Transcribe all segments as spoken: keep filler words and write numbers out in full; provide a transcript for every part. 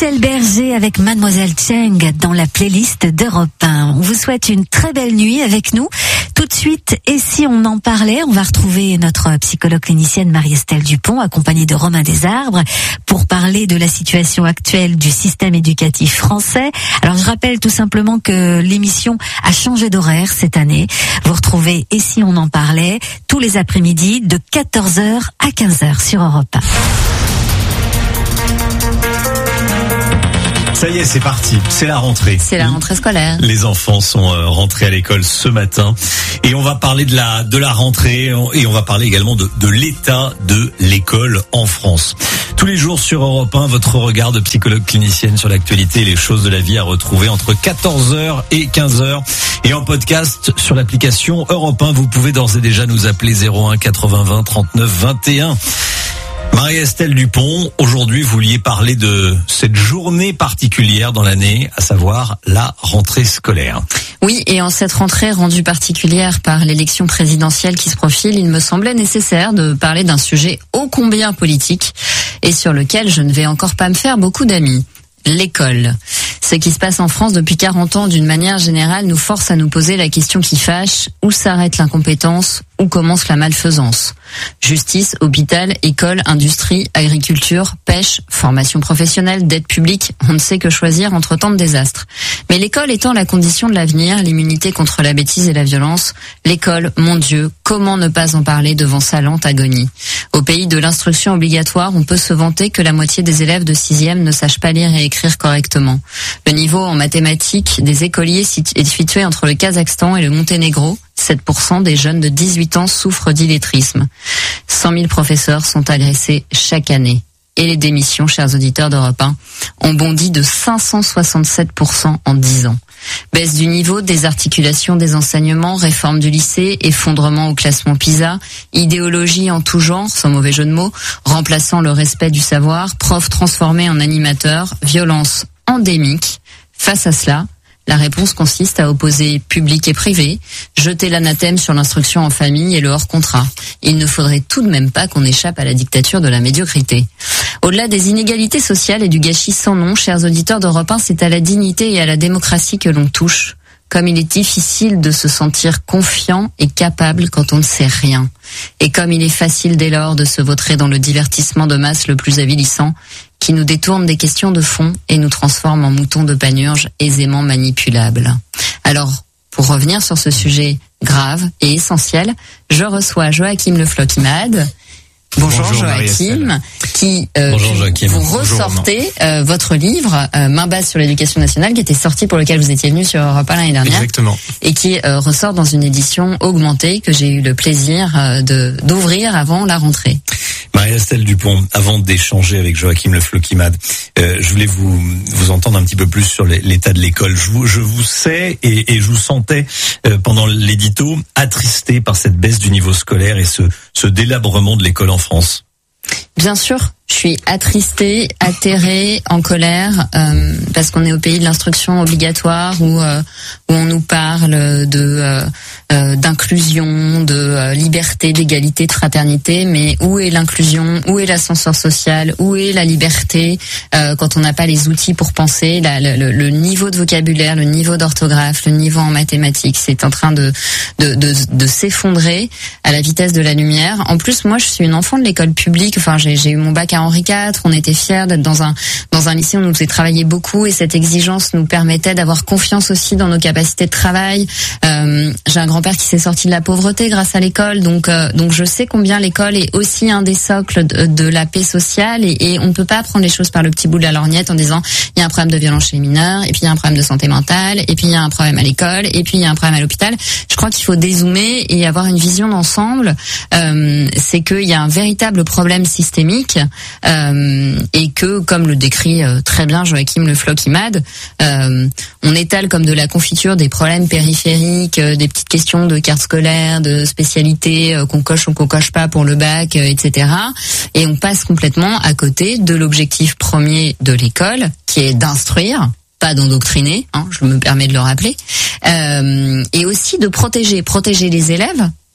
Michel Berger avec Mademoiselle Cheng dans la playlist d'Europe un. On vous souhaite une très belle nuit avec nous. Tout de suite, et si on en parlait, on va retrouver notre psychologue clinicienne Marie-Estelle Dupont, accompagnée de Romain Desarbres, pour parler de la situation actuelle du système éducatif français. Alors je rappelle tout simplement que l'émission a changé d'horaire cette année. Vous retrouvez Et si on en parlait tous les après-midi de quatorze heures à quinze heures sur Europe un. Ça y est, c'est parti. C'est la rentrée. C'est la rentrée scolaire. Les enfants sont euh, rentrés à l'école ce matin. Et on va parler de la, de la rentrée. Et on va parler également de, de l'état de l'école en France. Tous les jours sur Europe un, votre regard de psychologue clinicienne sur l'actualité et les choses de la vie à retrouver entre quatorze heures et quinze heures. Et en podcast sur l'application Europe un, vous pouvez d'ores et déjà nous appeler zéro un quatre-vingts vingt trente-neuf vingt et un. Marie-Estelle Dupont, aujourd'hui vous vouliez parler de cette journée particulière dans l'année, à savoir la rentrée scolaire. Oui, et en cette rentrée rendue particulière par l'élection présidentielle qui se profile, il me semblait nécessaire de parler d'un sujet ô combien politique et sur lequel je ne vais encore pas me faire beaucoup d'amis. L'école. Ce qui se passe en France depuis quarante ans, d'une manière générale, nous force à nous poser la question qui fâche: où s'arrête l'incompétence, où commence la malfaisance? Justice, hôpital, école, industrie, agriculture, pêche, formation professionnelle, dette publique, on ne sait que choisir entre tant de désastres. Mais l'école étant la condition de l'avenir, l'immunité contre la bêtise et la violence, l'école, mon Dieu, comment ne pas en parler devant sa lente agonie? Au pays de l'instruction obligatoire, on peut se vanter que la moitié des élèves de sixième ne sachent pas lire et écrire correctement. Le niveau en mathématiques des écoliers est situé entre le Kazakhstan et le Monténégro. sept pour cent des jeunes de dix-huit ans souffrent d'illettrisme. cent mille professeurs sont agressés chaque année. Et les démissions, chers auditeurs d'Europe un, ont bondi de cinq cent soixante-sept pour cent en dix ans. Baisse du niveau, désarticulation des enseignements, réforme du lycée, effondrement au classement PISA, idéologie en tout genre, sans mauvais jeu de mots, remplaçant le respect du savoir, profs transformés en animateurs, violence endémique. Face à cela, la réponse consiste à opposer public et privé, jeter l'anathème sur l'instruction en famille et le hors-contrat. Il ne faudrait tout de même pas qu'on échappe à la dictature de la médiocrité. Au-delà des inégalités sociales et du gâchis sans nom, chers auditeurs d'Europe un, c'est à la dignité et à la démocratie que l'on touche. Comme il est difficile de se sentir confiant et capable quand on ne sait rien. Et comme il est facile dès lors de se vautrer dans le divertissement de masse le plus avilissant, qui nous détourne des questions de fond et nous transforme en moutons de panurge aisément manipulables. Alors, pour revenir sur ce sujet grave et essentiel, je reçois Joachim Le Floch-Imad. Bonjour, Bonjour Joachim, qui euh, Bonjour, Joachim. vous ressortez euh, votre livre euh, Main basse sur l'éducation nationale, qui était sorti, pour lequel vous étiez venu sur Europe un l'année dernière. Exactement. Et qui euh, ressort dans une édition augmentée que j'ai eu le plaisir euh, de d'ouvrir avant la rentrée. Marie-Estelle Dupont, avant d'échanger avec Joachim Le Floch-Imad, euh, je voulais vous vous entendre un petit peu plus sur l'état de l'école. Je vous je vous sais et, et je vous sentais euh, pendant l'édito attristé par cette baisse du niveau scolaire et ce ce délabrement de l'école en France. Bien sûr, je suis attristée, atterrée, en colère, euh, parce qu'on est au pays de l'instruction obligatoire où euh, où on nous parle de euh, euh, d'inclusion, de euh, liberté, d'égalité, de fraternité, mais où est l'inclusion, où est l'ascenseur social, où est la liberté euh, quand on n'a pas les outils pour penser, la, le, le niveau de vocabulaire, le niveau d'orthographe, le niveau en mathématiques, c'est en train de de, de de s'effondrer à la vitesse de la lumière. En plus, moi, je suis une enfant de l'école publique. Enfin, j'ai j'ai eu mon bac à Henri quatre. On était fiers d'être dans un dans un lycée où on nous faisait travailler beaucoup et cette exigence nous permettait d'avoir confiance aussi dans nos capacités de travail. Euh, j'ai un grand-père qui s'est sorti de la pauvreté grâce à l'école, donc euh, donc je sais combien l'école est aussi un des socles de, de la paix sociale et, et on ne peut pas prendre les choses par le petit bout de la lorgnette en disant il y a un problème de violence chez les mineurs et puis il y a un problème de santé mentale et puis il y a un problème à l'école et puis il y a un problème à l'hôpital. Je crois qu'il faut dézoomer et avoir une vision d'ensemble. Euh, c'est qu'il y a un véritable problème systémique. Euh, et que, comme le décrit euh, très bien Joachim Le Floch-Imad, euh, on étale comme de la confiture des problèmes périphériques, euh, des petites questions de carte scolaire, de spécialité euh, qu'on coche ou qu'on coche pas pour le bac, euh, et cetera. Et on passe complètement à côté de l'objectif premier de l'école, qui est d'instruire, pas d'endoctriner, hein, je me permets de le rappeler, euh, et aussi de protéger, protéger les élèves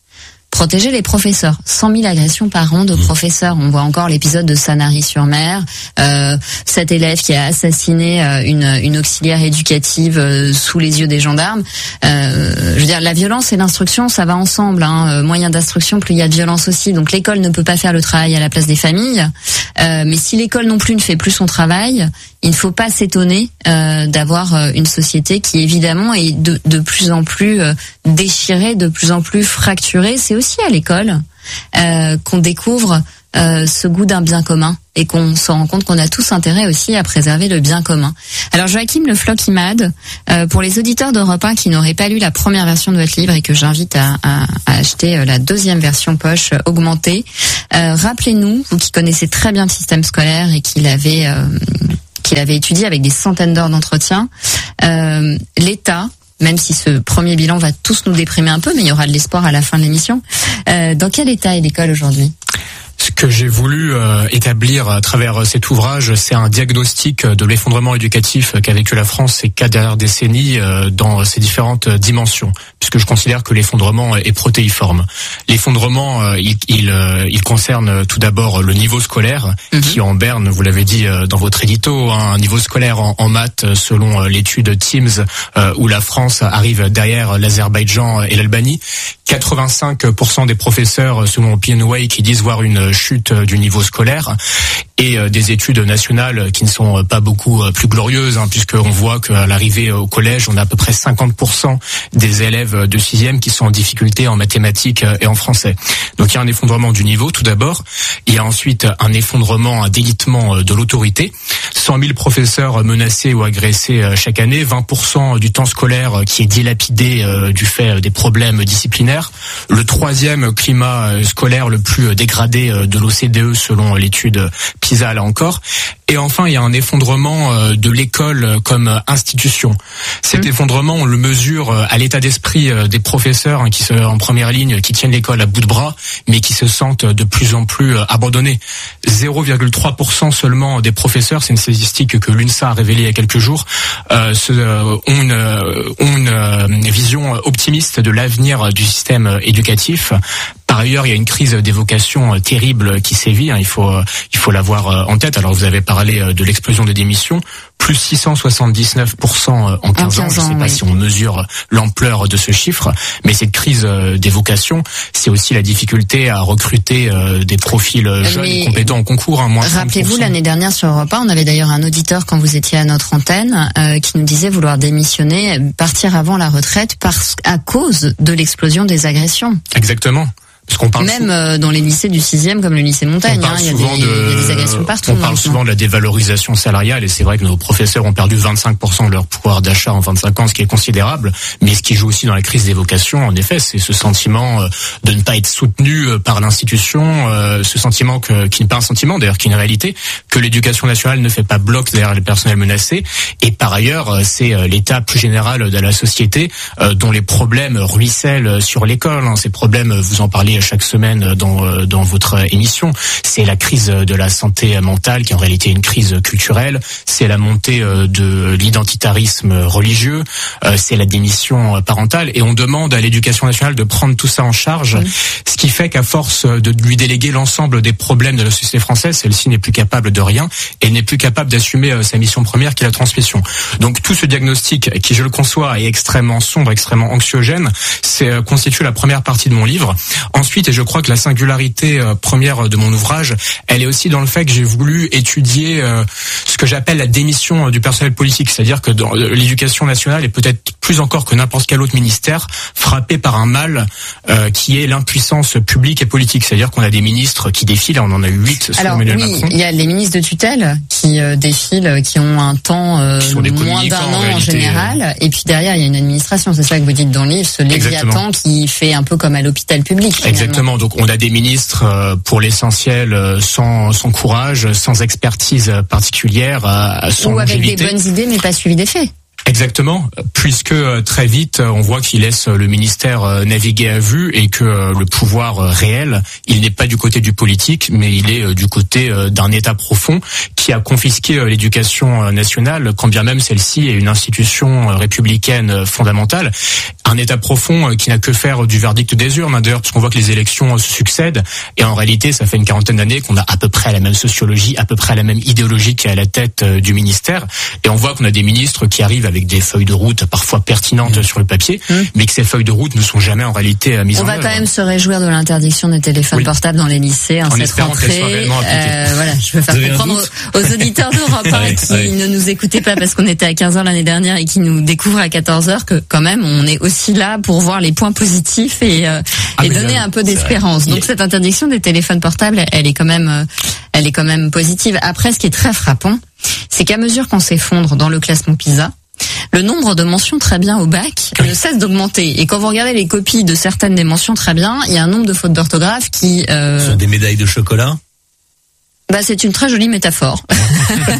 protéger les professeurs. cent mille agressions par an de mmh. professeurs. On voit encore l'épisode de Sanary-sur-Mer, euh, cet élève qui a assassiné euh, une, une auxiliaire éducative euh, sous les yeux des gendarmes. Euh, je veux dire, la violence et l'instruction, ça va ensemble. Hein. Moyen d'instruction, plus il y a de violence aussi. Donc l'école ne peut pas faire le travail à la place des familles. Euh, mais si l'école non plus ne fait plus son travail, il ne faut pas s'étonner euh, d'avoir euh, une société qui évidemment est de, de plus en plus euh, déchirée, de plus en plus fracturée. C'est aussi à l'école euh, qu'on découvre euh, ce goût d'un bien commun et qu'on se rend compte qu'on a tous intérêt aussi à préserver le bien commun. Alors Joachim Le Floch-Imad, euh, pour les auditeurs d'Europe un qui n'auraient pas lu la première version de votre livre et que j'invite à, à, à acheter la deuxième version poche euh, augmentée, euh, rappelez-nous, vous qui connaissez très bien le système scolaire et qui l'avez euh, qu'il avait étudié avec des centaines d'heures d'entretien, euh, l'État, même si ce premier bilan va tous nous déprimer un peu, mais il y aura de l'espoir à la fin de l'émission, euh, dans quel état est l'école aujourd'hui ? Ce que j'ai voulu euh, établir à travers cet ouvrage, c'est un diagnostic de l'effondrement éducatif qu'a vécu la France ces quatre dernières décennies euh, dans ses différentes dimensions, puisque je considère que l'effondrement est protéiforme. L'effondrement, euh, il, il, euh, il concerne tout d'abord le niveau scolaire, mm-hmm. qui en berne, vous l'avez dit euh, dans votre édito, hein, un niveau scolaire en, en maths selon euh, l'étude Teams, euh, où la France arrive derrière l'Azerbaïdjan et l'Albanie. quatre-vingt-cinq pour cent des professeurs, selon P N W, qui disent voir une chute du niveau scolaire, et euh, des études nationales qui ne sont pas beaucoup euh, plus glorieuses, hein, puisqu'on voit qu'à l'arrivée au collège, on a à peu près cinquante pour cent des élèves de sixième qui sont en difficulté en mathématiques et en français. Donc il y a un effondrement du niveau tout d'abord, il y a ensuite un effondrement, un délitement de l'autorité, cent mille professeurs menacés ou agressés chaque année, vingt pour cent du temps scolaire qui est dilapidé euh, du fait des problèmes disciplinaires, le troisième climat scolaire le plus dégradé de l'O C D E selon l'étude PISA là encore. Et enfin, il y a un effondrement de l'école comme institution. Cet mmh. effondrement, on le mesure à l'état d'esprit des professeurs qui sont en première ligne, qui tiennent l'école à bout de bras, mais qui se sentent de plus en plus abandonnés. zéro virgule trois pour cent seulement des professeurs, c'est une statistique que l'UNSA a révélée il y a quelques jours, euh, se, euh, ont, une, ont une, une vision optimiste de l'avenir du système éducatif. Par ailleurs, il y a une crise des vocations terrible qui sévit, hein, il faut il faut l'avoir en tête. Alors vous avez parlé de l'explosion des démissions, plus six cent soixante-dix-neuf pour cent en quinze ans, je ne sais pas oui. si on mesure l'ampleur de ce chiffre, mais cette crise des vocations, c'est aussi la difficulté à recruter des profils jeunes mais et compétents en concours. Hein, moins rappelez-vous, l'année dernière sur Europe un, on avait d'ailleurs un auditeur quand vous étiez à notre antenne euh, qui nous disait vouloir démissionner, partir avant la retraite parce à cause de l'explosion des agressions. Exactement. Parce qu'on parle Même sou- dans les lycées du sixième, comme le lycée Montaigne, hein, il, y a des, de, il y a des agressions partout. On parle maintenant. souvent de la dévalorisation salariale, et c'est vrai que nos professeurs ont perdu vingt-cinq pour cent de leur pouvoir d'achat en vingt-cinq ans, ce qui est considérable. Mais ce qui joue aussi dans la crise des vocations, en effet, c'est ce sentiment de ne pas être soutenu par l'institution, ce sentiment que, qui n'est pas un sentiment, d'ailleurs, qui est une réalité, que l'éducation nationale ne fait pas bloc derrière les personnels menacés. Et par ailleurs, c'est l'état plus général de la société dont les problèmes ruissellent sur l'école. Ces problèmes, vous en parlez chaque semaine dans dans votre émission, c'est la crise de la santé mentale qui est en réalité une crise culturelle, c'est la montée de l'identitarisme religieux, c'est la démission parentale, et on demande à l'éducation nationale de prendre tout ça en charge, oui. ce qui fait qu'à force de lui déléguer l'ensemble des problèmes de la société française, celle-ci n'est plus capable de rien et n'est plus capable d'assumer sa mission première qui est la transmission. Donc tout ce diagnostic qui, je le conçois, est extrêmement sombre, extrêmement anxiogène, c'est constitue la première partie de mon livre. Ensuite, et je crois que la singularité euh, première de mon ouvrage, elle est aussi dans le fait que j'ai voulu étudier euh, ce que j'appelle la démission euh, du personnel politique, c'est-à-dire que dans, euh, l'éducation nationale est peut-être plus encore que n'importe quel autre ministère frappé par un mal euh, qui est l'impuissance publique et politique, c'est-à-dire qu'on a des ministres qui défilent, on en a eu huit sous Emmanuel oui, Macron. Il y a les ministres de tutelle qui euh, défilent, qui ont un temps euh, moins d'un an en, en général, euh... et puis derrière il y a une administration, c'est ça que vous dites dans le livre, ce léviathan qui fait un peu comme à l'hôpital public. Finalement. Exactement, donc on a des ministres euh, pour l'essentiel sans, sans courage, sans expertise particulière, sans ou avec longévité. Des bonnes idées mais pas suivies des faits. Exactement, puisque très vite on voit qu'il laisse le ministère naviguer à vue et que le pouvoir réel, il n'est pas du côté du politique, mais il est du côté d'un État profond qui a confisqué l'éducation nationale, quand bien même celle-ci est une institution républicaine fondamentale. Un État profond qui n'a que faire du verdict des urnes, d'ailleurs, parce qu'on voit que les élections se succèdent, et en réalité, ça fait une quarantaine d'années qu'on a à peu près la même sociologie, à peu près la même idéologie qui est à la tête du ministère, et on voit qu'on a des ministres qui arrivent avec des feuilles de route parfois pertinentes mmh. sur le papier, mmh. mais que ces feuilles de route ne sont jamais en réalité mises on en œuvre. On va quand même se réjouir de l'interdiction des téléphones oui. portables dans les lycées, hein, en cette rentrée. Euh, voilà, je veux faire comprendre aux, aux auditeurs d'Europe un qui ouais. ne nous écoutaient pas parce qu'on était à quinze heures l'année dernière et qui nous découvrent à quatorze heures que quand même on est aussi là pour voir les points positifs et, euh, ah, et donner là, un peu d'espérance. Donc cette interdiction des téléphones portables, elle est quand même, elle est quand même positive. Après, ce qui est très frappant, c'est qu'à mesure qu'on s'effondre dans le classement PISA, le nombre de mentions très bien au bac oui. ne cesse d'augmenter. Et quand vous regardez les copies de certaines des mentions très bien, il y a un nombre de fautes d'orthographe qui... Euh... Ce sont des médailles de chocolat ? Bah, c'est une très jolie métaphore.